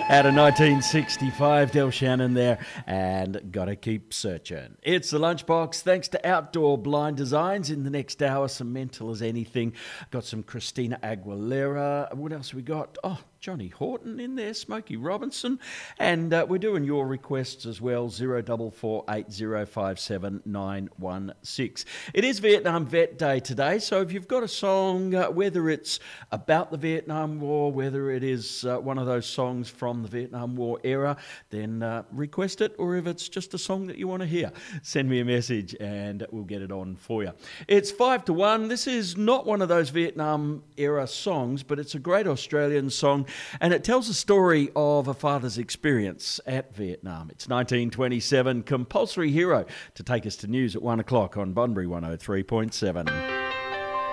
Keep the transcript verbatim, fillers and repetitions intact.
Out of nineteen sixty-five, Del Shannon there, and Gotta Keep Searching. It's the Lunchbox, thanks to Outdoor Blind Designs. In the next hour, some Mental as Anything. Got some Christina Aguilera. What else we got? Oh, Johnny Horton in there, Smokey Robinson. And uh, we're doing your requests as well, zero four four eight zero five seven nine one six. It is Vietnam Vet Day today, so if you've got a song, uh, whether it's about the Vietnam War, whether it is uh, one of those songs from the Vietnam War era, then uh, request it, or if it's just a song that you want to hear, send me a message and we'll get it on for you. It's five to one. This is not one of those Vietnam era songs, but it's a great Australian song, and it tells the story of a father's experience at Vietnam. It's nineteen twenty-seven, Compulsory Hero, to take us to news at one o'clock on Bunbury one oh three point seven.